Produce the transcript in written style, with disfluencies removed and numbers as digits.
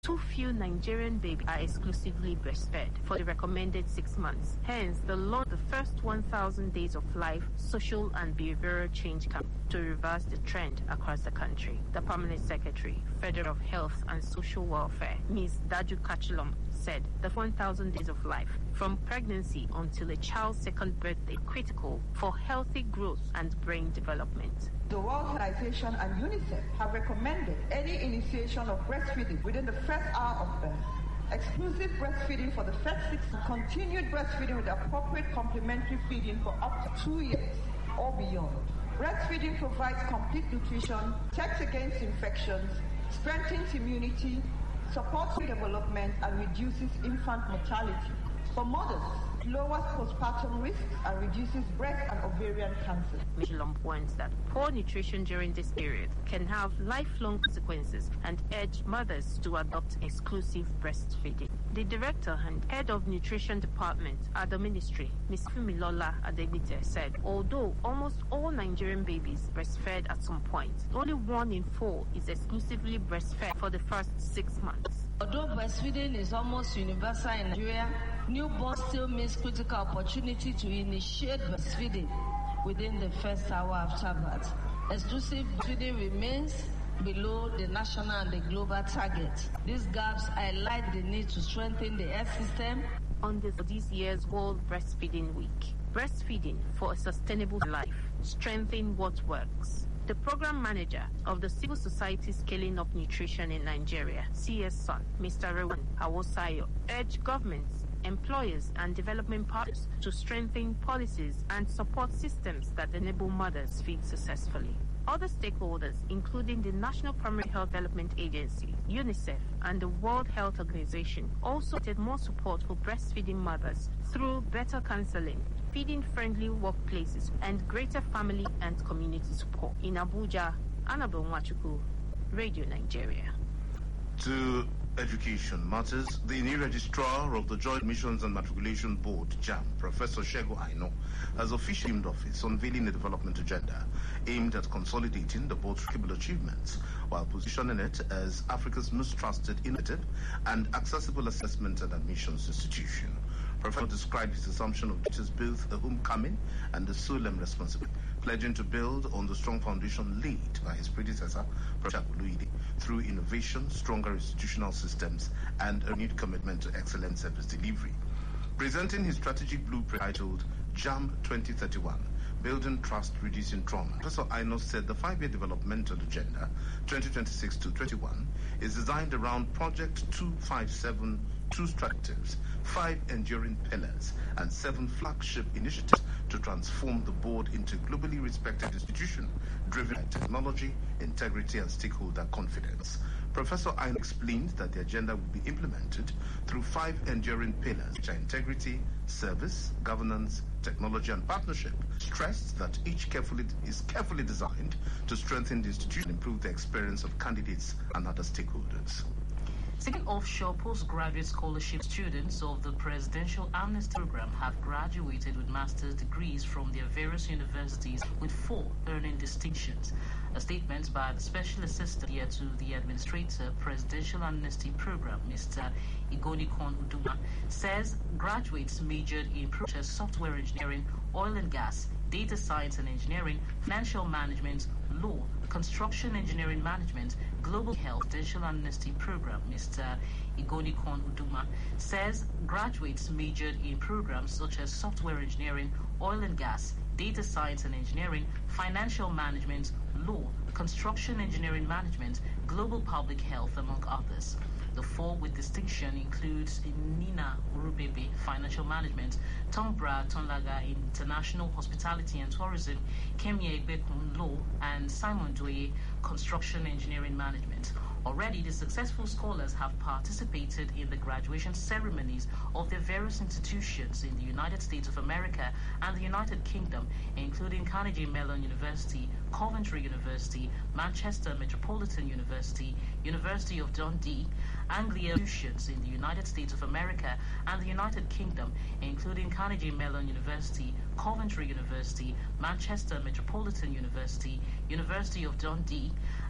Too few Nigerian babies are exclusively breastfed for the recommended 6 months. Hence, the launch of the first 1,000 days of life social and behavioral change campaign to reverse the trend across the country. The Permanent Secretary, Federal of Health and Social Welfare, Ms. Daju Kachilom, said the 1,000 days of life from pregnancy until a child's second birthday critical for healthy growth and brain development. The World Health Organization and UNICEF have recommended any initiation of breastfeeding within the first hour of birth. Exclusive breastfeeding for the first 6 months, continued breastfeeding with appropriate complementary feeding for up to 2 years or beyond. Breastfeeding provides complete nutrition, protects against infections, strengthens immunity, supports development, and reduces infant mortality. For mothers, it lowers postpartum risks and reduces breast and ovarian cancer. Ms. Lump warns that poor nutrition during this period can have lifelong consequences and urged mothers to adopt exclusive breastfeeding. The director and head of nutrition department at the ministry, Ms. Fumilola Adegbite, said although almost all Nigerian babies breastfed at some point, only 1 in 4 is exclusively breastfed for the first 6 months. Although breastfeeding is almost universal in Nigeria, newborns still miss critical opportunity to initiate breastfeeding within the first hour after birth. Exclusive breastfeeding remains below the national and the global target. These gaps highlight the need to strengthen the health system. On this year's World Breastfeeding Week, Breastfeeding for a Sustainable Life, Strengthen What Works. The program manager of the Civil Society Scaling Up Nutrition in Nigeria, CSSUN, Mr. Rewan Awosayo, urged governments, employers, and development partners to strengthen policies and support systems that enable mothers feed successfully. Other stakeholders, including the National Primary Health Development Agency, UNICEF, and the World Health Organization, also wanted more support for breastfeeding mothers through better counseling, feeding-friendly workplaces, and greater family and community support. In Abuja, Annabel Nwachukwu, Radio Nigeria. To education matters, the new registrar of the Joint Admissions and Matriculation Board, JAMB, Professor Segun Aino, has officially named office, unveiling a development agenda aimed at consolidating the board's remarkable achievements while positioning it as Africa's most trusted, innovative, and accessible assessment and admissions institution. Professor described his assumption of duties both a homecoming and a solemn responsibility, pledging to build on the strong foundation laid by his predecessor, Professor Oluide, through innovation, stronger institutional systems, and a renewed commitment to excellent service delivery. Presenting his strategic blueprint titled JAMB 2031, Building Trust, Reducing Trauma, Professor Aino said the 5-year developmental agenda, 2026-21, is designed around Project 257, 2 strategies, 5 enduring pillars, and 7 flagship initiatives to transform the board into a globally respected institution driven by technology, integrity, and stakeholder confidence. Professor Aino explained that the agenda will be implemented through 5 enduring pillars, which are integrity, service, governance, technology, and partnership. Stressed that each is carefully designed to strengthen the institution and improve the experience of candidates and other stakeholders. 6 offshore postgraduate scholarship students of the Presidential Amnesty Program have graduated with master's degrees from their various universities, with 4 earning distinctions. A statement by the Special Assistant here to the Administrator, Presidential Amnesty Program, Mr. Igonikon Uduma, says graduates majored in process software engineering, oil and gas, data science and engineering, financial management, law, construction engineering management, global health. Presidential Amnesty Program, Mr. Igonikon Uduma, says graduates majored in programs such as software engineering, oil and gas, data science and engineering, financial management, law, construction engineering management, global public health, among others. The 4 with distinction includes Nina Urubebe, Financial Management, Tombra Tonlaga, International Hospitality and Tourism, Kemye Egbekun, Law, and Simon Doye, Construction Engineering Management. Already, the successful scholars have participated in the graduation ceremonies of their various institutions in the United States of America and the United Kingdom, including Carnegie Mellon University, Coventry University, Manchester Metropolitan University, University of Dundee, Anglia institutions in the United States of America and the United Kingdom, including Carnegie Mellon University, Coventry University, Manchester Metropolitan University, University of Dundee,